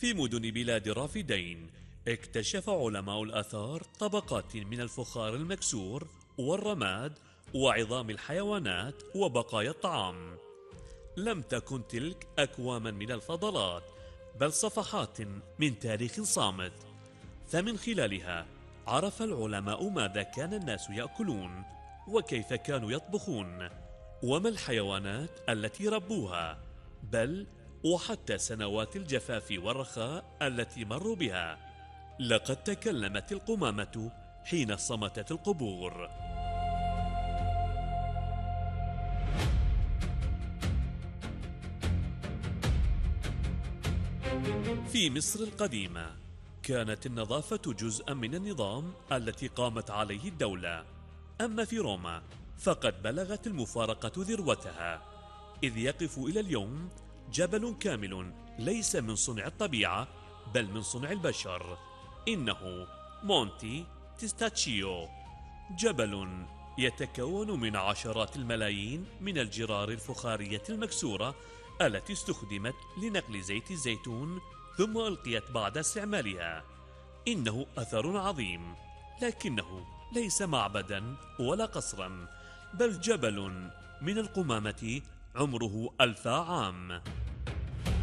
في مدن بلاد الرافدين اكتشف علماء الآثار طبقات من الفخار المكسور والرماد وعظام الحيوانات وبقايا الطعام. لم تكن تلك أكواما من الفضلات، بل صفحات من تاريخ صامت، فمن خلالها عرف العلماء ماذا كان الناس يأكلون، وكيف كانوا يطبخون، وما الحيوانات التي ربوها، بل وحتى سنوات الجفاف والرخاء التي مروا بها. لقد تكلمت القمامة حين صمتت القبور. في مصر القديمة كانت النظافة جزءا من النظام التي قامت عليه الدولة. أما في روما فقد بلغت المفارقة ذروتها، إذ يقف إلى اليوم جبل كامل ليس من صنع الطبيعة بل من صنع البشر، إنه مونتي تيستاتشيو، جبل يتكون من عشرات الملايين من الجرار الفخارية المكسورة التي استخدمت لنقل زيت الزيتون ثم ألقيت بعد استعمالها. إنه أثر عظيم، لكنه ليس معبدا ولا قصرا، بل جبل من القمامة عمره 1000 عام.